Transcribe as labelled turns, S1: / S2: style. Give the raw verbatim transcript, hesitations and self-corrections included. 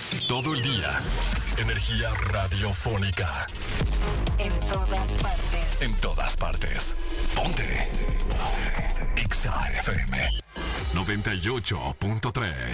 S1: Todo el día. Energía radiofónica.
S2: En todas partes.
S1: En todas partes. Ponte. Exa F M noventa y ocho punto tres.